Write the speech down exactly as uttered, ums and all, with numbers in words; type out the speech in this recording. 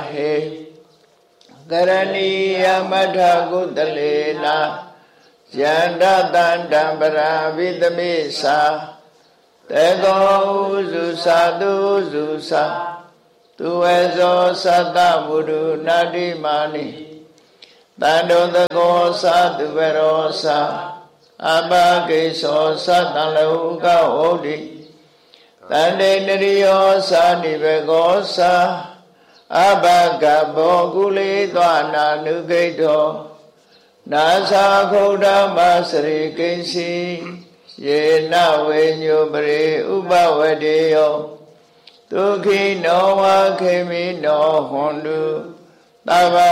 ဟေကရဏီယမထကုတလေနာယန္တတန္တံပရာဝိသမိသာတေကောဥစုသာတုစုသာသူဝေဇောသတ္တဝုဒုနာတိမာနိတန္တောတကောသာသူဝရောသာအဘဂိသောသတ္တလောကဟောတိတန္တေနရိယောသာနိဘေကောသာအဘဂဘောကုလေသောနာနုဂိတောနာသာခုဒ္ဓမစရိကိဉ္စီယေနဝေညုပရိဥပဝတေယောဒုက္ခိနောဝခေမိနောဟွန်တုသဗ္ဗ